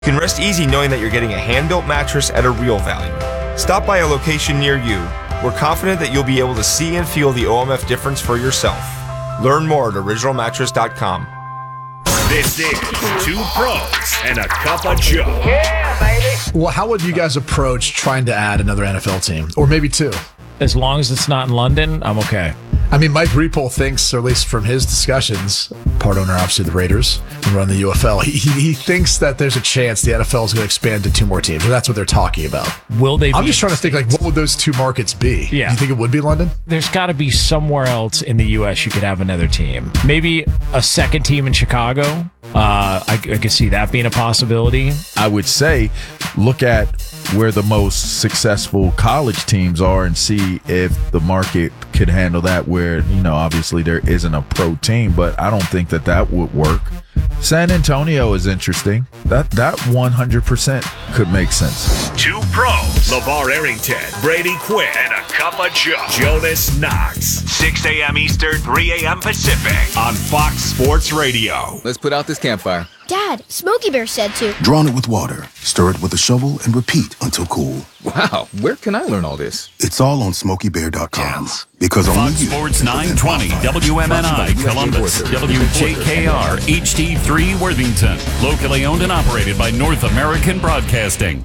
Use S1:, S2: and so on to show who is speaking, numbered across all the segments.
S1: You can rest easy knowing that you're getting a hand-built mattress at a real value. Stop by a location near you. We're confident that you'll be able to see and feel the OMF difference for yourself. Learn more at originalmattress.com.
S2: This is Two Pros and a Cup of Joe.
S3: Yeah, baby.
S4: Well, how would you guys approach trying to add another NFL team? Or maybe two?
S5: As long as it's not in London, I'm okay.
S4: I mean, Mike Repole thinks, or at least from his discussions, part owner, obviously, the Raiders, and run the UFL, he thinks that there's a chance the NFL is going to expand to two more teams. Or that's what they're talking about.
S5: Will they?
S4: I'm just trying to think, like, what would those two markets be?
S5: Yeah.
S4: Do you think it would be London?
S5: There's got to be somewhere else in the U.S. you could have another team. Maybe a second team in Chicago. I could see that being a possibility.
S6: I would say look at where the most successful college teams are and see if the market could handle that, where, you know, obviously there isn't a pro team, but I don't think that would work. San Antonio is interesting. That 100% could make sense.
S2: Two Pros, LeVar Arrington, Brady Quinn, and a Cup of Joe. Jonas Knox, 6 a.m. Eastern, 3 a.m. Pacific on Fox Sports Radio.
S7: Let's put out this campfire.
S8: Dad, Smokey Bear said to.
S9: Drown it with water, stir it with a shovel, and repeat until cool.
S7: Wow, where can I learn all this?
S9: It's all on SmokeyBear.com. Because
S2: Fox
S9: only you
S2: Sports 920, WMNI, Columbus, WJKR, HD3, Worthington. Locally owned and operated by North American Broadcasting.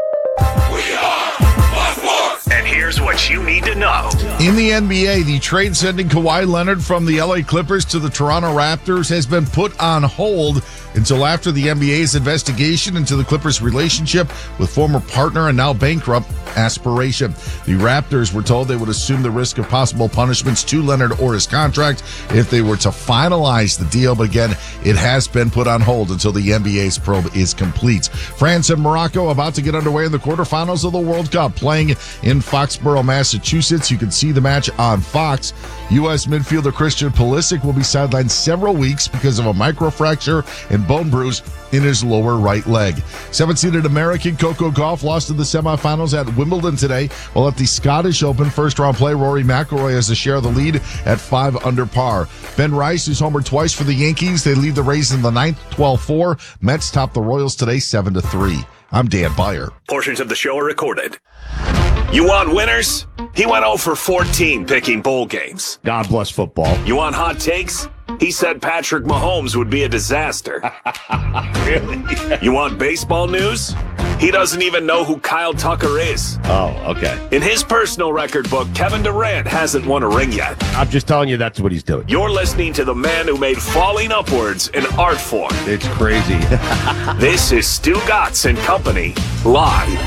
S2: And here's what you need to know.
S10: In the NBA, the trade sending Kawhi Leonard from the LA Clippers to the Toronto Raptors has been put on hold until after the NBA's investigation into the Clippers' relationship with former partner and now bankrupt Aspiration. The Raptors were told they would assume the risk of possible punishments to Leonard or his contract if they were to finalize the deal, but again, it has been put on hold until the NBA's probe is complete. France and Morocco about to get underway in the quarterfinals of the World Cup, playing in Foxborough, Massachusetts. You can see the match on Fox. U.S. midfielder Christian Pulisic will be sidelined several weeks because of a microfracture and bone bruise in his lower right leg. 7-seeded American Coco Gauff lost in the semifinals at Wimbledon today, while at the Scottish Open first-round play, Rory McIlroy has a share of the lead at 5 under par. Ben Rice, who's homered twice for the Yankees, they lead the race in the ninth, 12-4. Mets top the Royals today, 7-3. I'm Dan Beyer.
S2: Portions of the show are recorded. You want winners? He went 0 for 14 picking bowl games.
S11: God bless football.
S2: You want hot takes? He said Patrick Mahomes would be a disaster.
S11: Really?
S2: You want baseball news? He doesn't even know who Kyle Tucker is.
S11: Oh, okay.
S2: In his personal record book, Kevin Durant hasn't won a ring yet.
S11: I'm just telling you that's what he's doing.
S2: You're listening to the man who made falling upwards an art form.
S11: It's crazy.
S2: This is Stu Gatz and Company, live.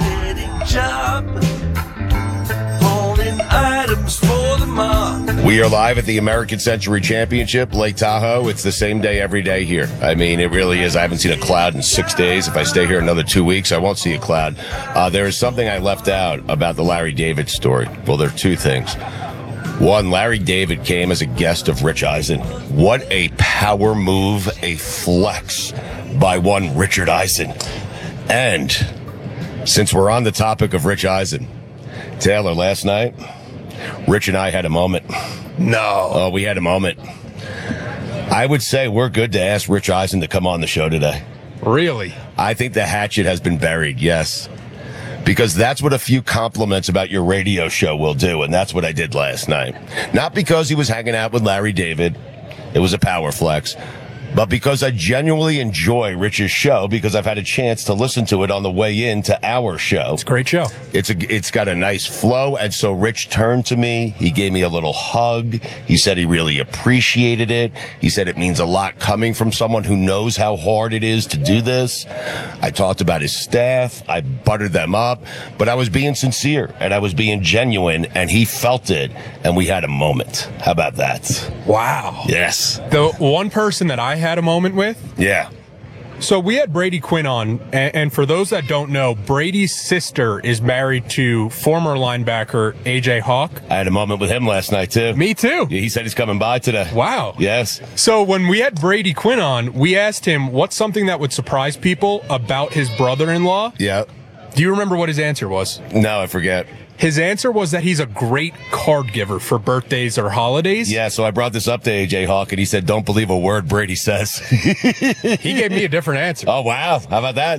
S12: We are live at the American Century Championship, Lake Tahoe. It's the same day every day here. I mean, it really is. I haven't seen a cloud in 6 days. If I stay here another 2 weeks, I won't see a cloud. There is something I left out about the Larry David story. Well, there are two things. One, Larry David came as a guest of Rich Eisen. What a power move, a flex by one Richard Eisen. And since we're on the topic of Rich Eisen, Taylor, last night, Rich and I had a moment.
S10: No.
S12: Oh, we had a moment. I would say we're good to ask Rich Eisen to come on the show today.
S10: Really?
S12: I think the hatchet has been buried, yes. Because that's what a few compliments about your radio show will do, and that's what I did last night. Not because he was hanging out with Larry David. It was a power flex. But because I genuinely enjoy Rich's show, because I've had a chance to listen to it on the way into our show.
S5: It's a great show.
S12: It's got a nice flow. And so Rich turned to me. He gave me a little hug. He said he really appreciated it. He said it means a lot coming from someone who knows how hard it is to do this. I talked about his staff. I buttered them up, but I was being sincere and I was being genuine, and he felt it, and we had a moment. How about that?
S13: Wow.
S12: Yes.
S13: The one person that I had a moment with.
S12: Yeah.
S13: So we had Brady Quinn on, and for those that don't know, Brady's sister is married to former linebacker A.J. Hawk.
S12: I had a moment with him last night, too.
S13: Me, too.
S12: Yeah, he said he's coming by today.
S13: Wow.
S12: Yes.
S13: So when we had Brady Quinn on, we asked him what's something that would surprise people about his brother-in-law.
S12: Yeah.
S13: Do you remember what his answer was?
S12: No, I forget.
S13: His answer was that he's a great card giver for birthdays or holidays.
S12: Yeah, so I brought this up to AJ Hawk, and he said, don't believe a word Brady says.
S13: He gave me a different answer.
S12: Oh, wow. How about that?